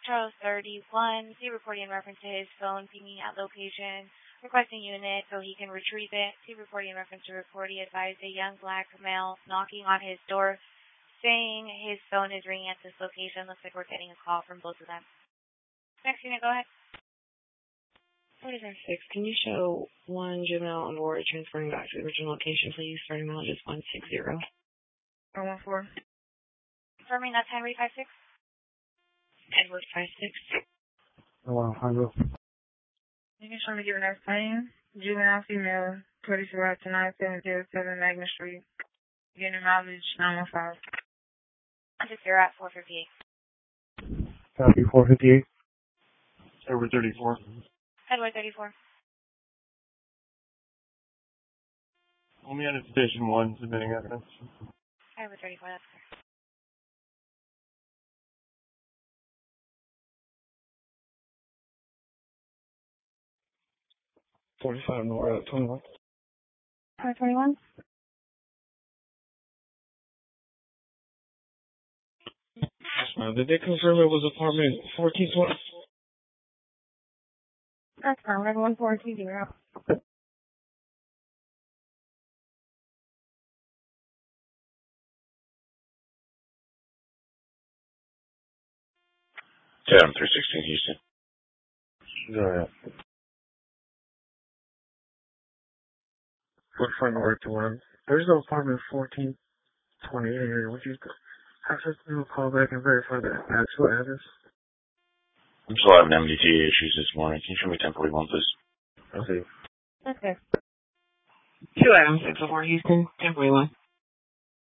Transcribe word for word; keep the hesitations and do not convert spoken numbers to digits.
Charles thirty-one, see reporting in reference to his phone pinging at location, requesting unit so he can retrieve it. See reporting in reference to report. He advised a young black male knocking on his door, saying his phone is ringing at this location. Looks like we're getting a call from both of them. Next unit, go ahead. forty-five six, can you show one juvenile on board transferring back to the original location, please? Starting out just one six zero. one one four. Confirming that's Henry five six. Edward five six. Hello, Honda. You can show me given that plane. Juvenile female, twenty-four to nine seven zero seven Magna Street. Getting mileage nine one five. Just zero at four fifty-eight. Copy four fifty-eight. Edward thirty-four. Edward thirty-four. Only at station one submitting evidence. Edward thirty-four, that's clear. forty-five North twenty-one. Car twenty-one? Uh, did they confirm it was apartment fourteen twenty? That's fine, one four two zero. Adam three sixteen Houston. Go ahead. forty-five North twenty-one. There's no apartment fourteen twenty-eight here. Would you have to call back and verify the actual address? I'm still having M D T issues this morning. Can you show me ten forty-one, please? Okay. Okay. Two Adam six oh four Houston, ten forty-one.